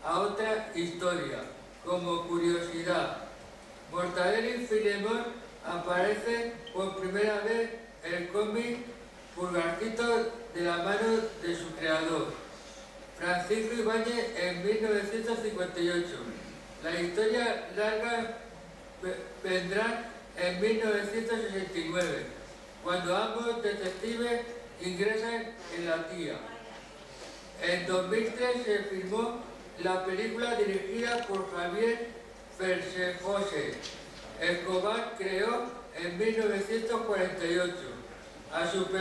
a otra historia. Como curiosidad, Mortadelo y Filemón aparece por primera vez en el cómic Pulgarcito de la mano de su creador, Francisco Ibáñez, en 1958. La historia larga vendrá en 1969, cuando ambos detectives ingresan en la TIA. En 2003 se filmó la película dirigida por Javier Persefose. Escobar creó en 1948 a su